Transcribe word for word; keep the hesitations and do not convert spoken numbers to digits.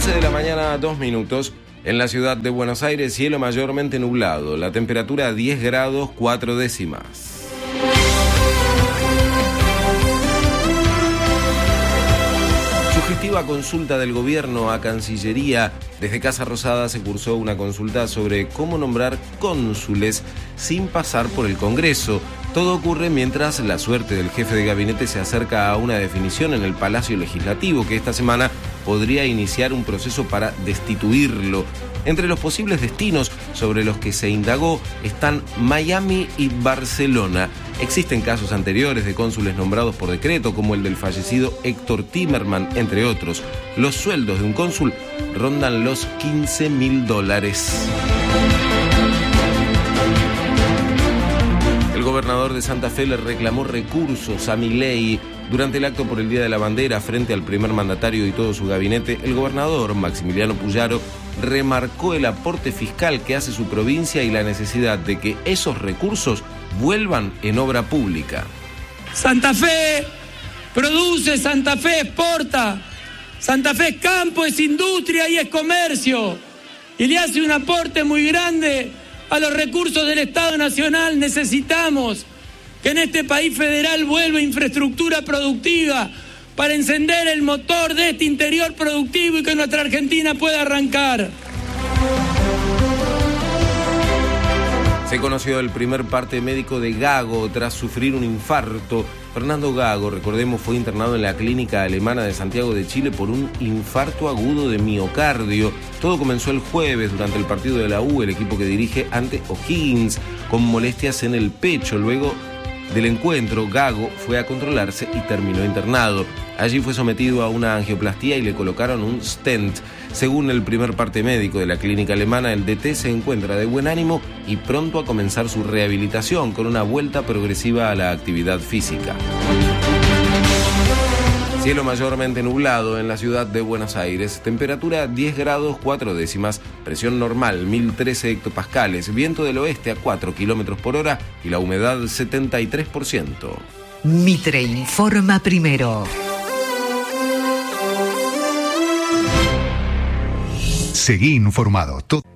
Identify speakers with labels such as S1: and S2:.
S1: once de la mañana, dos minutos. En la ciudad de Buenos Aires, cielo mayormente nublado. La temperatura diez grados, cuatro décimas. Sugestiva consulta del gobierno a Cancillería. Desde Casa Rosada se cursó una consulta sobre cómo nombrar cónsules sin pasar por el Congreso. Todo ocurre mientras la suerte del jefe de gabinete se acerca a una definición en el Palacio Legislativo, que esta semana podría iniciar un proceso para destituirlo. Entre los posibles destinos sobre los que se indagó están Miami y Barcelona. Existen casos anteriores de cónsules nombrados por decreto, como el del fallecido Héctor Timerman, entre otros. Los sueldos de un cónsul rondan los quince mil dólares. El gobernador de Santa Fe le reclamó recursos a Milei. Durante el acto por el Día de la Bandera, frente al primer mandatario y todo su gabinete, el gobernador, Maximiliano Puyaro, remarcó el aporte fiscal que hace su provincia y la necesidad de que esos recursos vuelvan en obra pública.
S2: Santa Fe produce, Santa Fe exporta, Santa Fe es campo, es industria y es comercio. Y le hace un aporte muy grande a los recursos del Estado Nacional. Necesitamos que en este país federal vuelva infraestructura productiva para encender el motor de este interior productivo y que nuestra Argentina pueda arrancar.
S1: Se conoció el primer parte médico de Gago tras sufrir un infarto. Fernando Gago, recordemos, fue internado en la clínica alemana de Santiago de Chile por un infarto agudo de miocardio. Todo comenzó el jueves durante el partido de la U, el equipo que dirige, ante O'Higgins, con molestias en el pecho. Luego del encuentro, Gago fue a controlarse y terminó internado. Allí fue sometido a una angioplastía y le colocaron un stent. Según el primer parte médico de la clínica alemana, el D T se encuentra de buen ánimo y pronto a comenzar su rehabilitación con una vuelta progresiva a la actividad física. Cielo mayormente nublado en la ciudad de Buenos Aires. Temperatura diez grados, cuatro décimas. Presión normal, mil trece hectopascales. Viento del oeste a cuatro kilómetros por hora y la humedad setenta y tres por ciento.
S3: Mitre informa primero.
S4: Seguí informado.